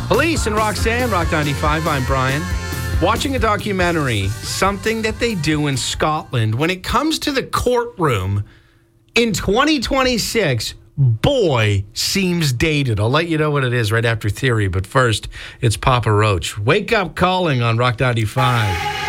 Police and Roxanne, Rock 95. I'm Brian. Watching a documentary, something that they do in Scotland when it comes to the courtroom in 2026, boy, seems dated. I'll let you know what it is right after Theory, but first, it's Papa Roach. Wake Up Calling on Rock 95.